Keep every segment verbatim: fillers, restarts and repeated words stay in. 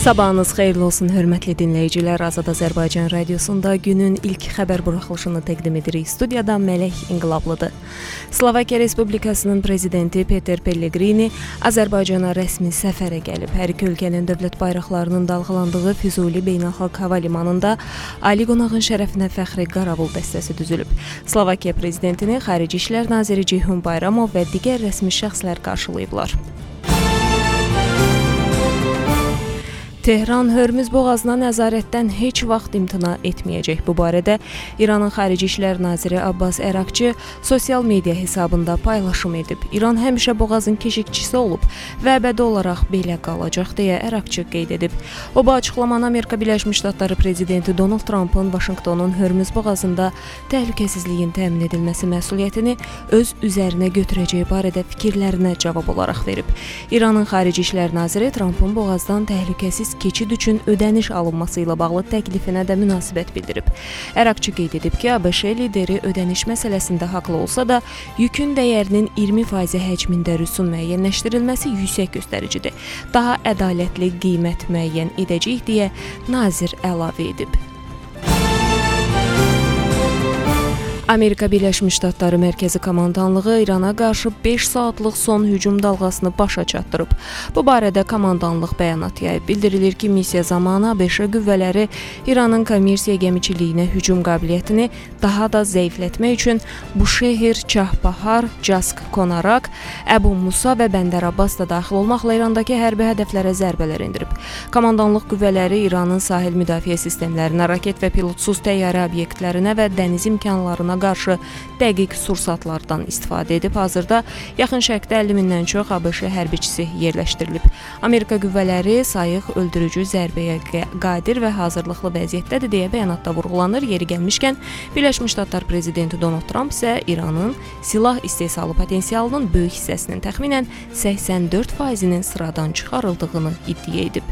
Sabahınız xeyirli olsun, hörmətli dinləyicilər. Azad Azərbaycan Radiosunda günün ilk xəbər buraxılışını təqdim edirik. Studiyada Mələk İnqilablıdır. Slovakiya Respublikasının prezidenti Peter Pellegrini Azərbaycana rəsmi səfərə gəlib. Hər iki ölkənin dövlət bayraqlarının dalğalandığı Füzuli Beynəlxalq Hava Limanında ali qonağın şərəfinə fəxri qaravul dəstəsi düzülüb. Slovakiya prezidentini Xarici İşlər naziri Ceyhun Bayramov və digər rəsmi şəxslər qarşılayıblar. Tehran Hörmüz boğazına nəzarətdən heç vaxt imtina etməyəcək. Bu barədə İranın Xarici İşlər naziri Abbas Əraqçı sosial media hesabında paylaşım edib. İran həmişə boğazın keşikçisi olub və əbədi olaraq belə qalacaq deyə Əraqçı qeyd edib. O bu açıqlamanı Amerika Birləşmiş Ştatları prezidenti Donald Trump'ın Vaşinqtonun Hörmüz boğazında təhlükəsizliyin təmin edilməsi məsuliyyətini öz üzərinə götürəcəyi barədə fikirlərinə cavab olaraq verib. İranın Xarici İşlər naziri Trump'ın boğazdan təhlükəsiz keçid üçün ödəniş alınması ilə bağlı təklifinə də münasibət bildirib. Əraqçı qeyd edib ki, ABŞ lideri ödəniş məsələsində haqlı olsa da, yükün dəyərinin iyirmi faiz həcmində rüsum müəyyənləşdirilməsi yüksək göstəricidir. Daha ədalətli qiymət müəyyən edəcək deyə nazir əlavə edib. Amerika Birləşmiş Ştatları Mərkəzi Komandanlığı İrana qarşı beş saatlıq son hücum dalğasını başa çatdırıb. Bu barədə komandanlıq bəyanat yayıb. Bildirilir ki, missiya zamanı ABŞ qüvvələri İranın kommersiya gəmiçiliyinə hücum qabiliyyətini daha da zəiflətmək üçün Buşehir, Çahbahar, Cask, Konarak, Əbu Musa və Bəndər Abbas da daxil olmaqla İrandakı hərbi hədəflərə zərbələr endirib. Komandanlıq qüvvələri İranın sahil müdafiə sistemlərinə, raket və pilotsuz təyyarə obyektlərinə və dəniz imkanlarına qarşı dəqiq sursatlardan istifadə edib. Hazırda yaxın şərqdə əlli mindən çox ABŞ hərbiçisi yerləşdirilib. Amerika qüvvələri sayıq öldürücü zərbəyə qadir və hazırlıqlı vəziyyətdədir deyə bəyanatda vurğulanır. Yeri gəlmişkən, Birləşmiş Ştatlar prezidenti Donald Trump isə İranın silah istehsalı potensialının böyük hissəsinin təxminən səksən dörd faizinin sıradan çıxarıldığını iddia edib.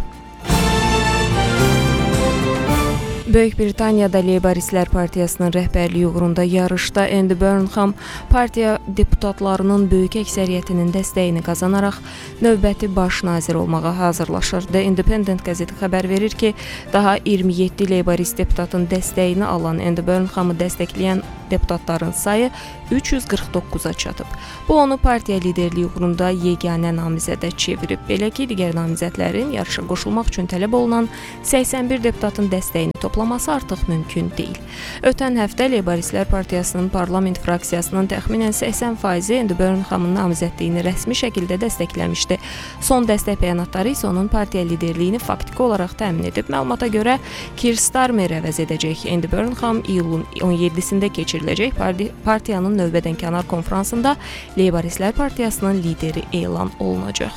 Böyük Britaniyada Leyboristlər Partiyasının rəhbərliyi uğrunda yarışda Andy Burnham partiya deputatlarının böyük əksəriyyətinin dəstəyini qazanaraq növbəti baş nazir olmağa hazırlaşır. The Independent qəzeti xəbər verir ki, daha iyirmi yeddi Leyborist deputatın dəstəyini alan Andy Burnhamı dəstəkləyən deputatların sayı üç yüz qırx doqquza çatıb. Bu onu partiya liderliyi uğrunda yeganə namizədə çevirib. Belə ki, digər namizədlərin yarışa qoşulmaq üçün tələb olunan səksən bir deputatın dəstəyini toplaması artıq mümkün deyil. Ötən həftə Leyboristlər Partiyasının parlament fraksiyasının təxminən səksən faizi Andy Burnhamın namizədliyini rəsmi şəkildə dəstəkləmişdi. Son dəstək bəyanatları isə onun partiya liderliyini faktiki olaraq təmin edib. Məlumata görə Keir Starmer əvəz edəcək. Andy Burnham iyulun on yeddisində keçiriləcək partiyanın növbədənkənar konfransında Leyboristlər Partiyasının lideri elan olunacaq.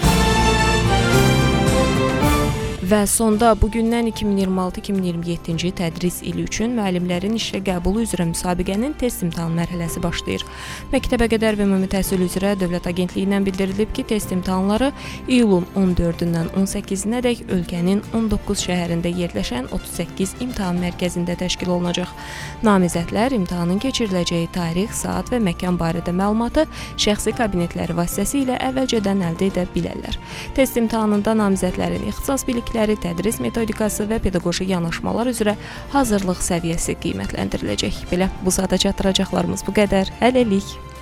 Və sonda bugündən iki min iyirmi altı iki min iyirmi yeddinci tədris ili üçün müəllimlərin işə qəbulu üzrə müsabiqənin test imtahan mərhələsi başlayır. Məktəbə qədər və ümumi təhsil üzrə Dövlət Agentliyindən bildirilib ki, test imtahanları iyulun on dördündən on səkkizinədək ölkənin on doqquz şəhərində yerləşən otuz səkkiz imtahan mərkəzində təşkil olunacaq. Namizədlər imtahanın keçiriləcəyi tarix, saat və məkan barədə məlumatı şəxsi kabinetləri vasitəsilə əvvəlcədən əldə edə bilərlər. Test imtahanında namizədlərin ixtisas bilikləri, tədris metodikası və pedaqoji yanaşmalar üzrə hazırlıq səviyyəsi qiymətləndiriləcək. Belə bu saata çatdıracaqlarımız bu qədər. Hələlik.